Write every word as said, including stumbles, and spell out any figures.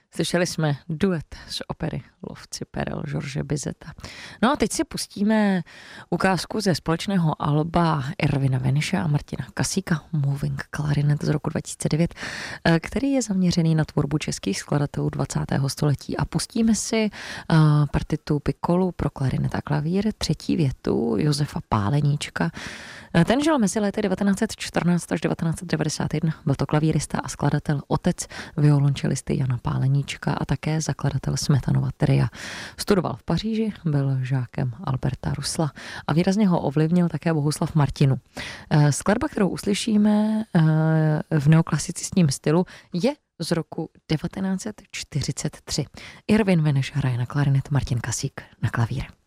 Slyšeli jsme duet z opery Lovci perel George Bizeta. No a teď si pustíme ukázku ze společného alba Irvina Venische a Martina Kasíka Moving Clarinet z roku dva tisíce devět, který je zaměřený na tvorbu českých skladatelů dvacátého století. A pustíme si partitu Piccolu pro klarinet a klavír, třetí větu Josefa Páleníčka. Ten žil mezi lety devatenáct set čtrnáct až devatenáct set devadesát jedna. Byl to klavírista a skladatel, otec violončelisty Jana Páleníčka a také zakladatel Smetanova tria. Studoval v Paříži, byl žákem Alberta Rusla a výrazně ho ovlivnil také Bohuslav Martinů. Skladba, kterou uslyšíme v neoklasicistním stylu, je z roku devatenáct set čtyřicet tři. Irvin Venische hraje na klarinet, Martin Kasík na klavír.